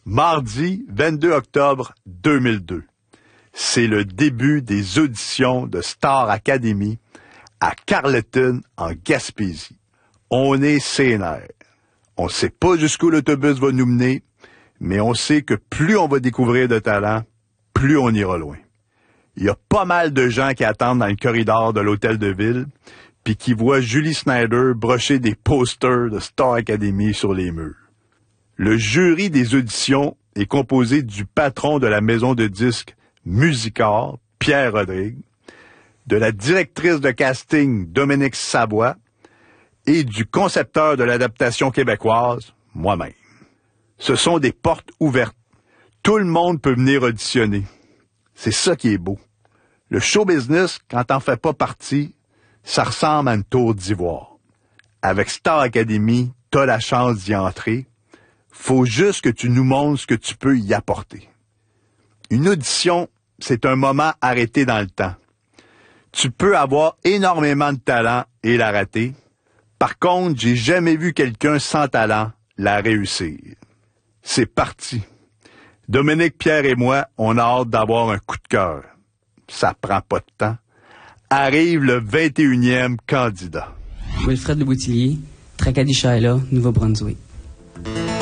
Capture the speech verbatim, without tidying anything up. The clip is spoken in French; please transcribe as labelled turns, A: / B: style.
A: Mardi vingt-deux octobre deux mille deux. C'est le début des auditions de Star Academy à Carleton, en Gaspésie. On est sénère. On ne sait pas jusqu'où l'autobus va nous mener, mais on sait que plus on va découvrir de talent, plus on ira loin. Il y a pas mal de gens qui attendent dans le corridor de l'hôtel de ville, puis qui voient Julie Snyder brocher des posters de Star Academy sur les murs. Le jury des auditions est composé du patron de la maison de disques Musicor, Pierre Rodrigue, de la directrice de casting Dominique Savoie et du concepteur de l'adaptation québécoise, moi-même. Ce sont des portes ouvertes. Tout le monde peut venir auditionner. C'est ça qui est beau. Le show business, quand t'en fais pas partie, ça ressemble à une tour d'ivoire. Avec Star Academy, t'as la chance d'y entrer. Faut juste que tu nous montres ce que tu peux y apporter. Une audition, c'est un moment arrêté dans le temps. Tu peux avoir énormément de talent et la rater. Par contre, j'ai jamais vu quelqu'un sans talent la réussir. C'est parti. Dominique, Pierre et moi, on a hâte d'avoir un coup de cœur. Ça prend pas de temps. Arrive le vingt et unième candidat.
B: Wilfred Le Boutillier, Tracadie-Shaila, Nouveau-Brunswick.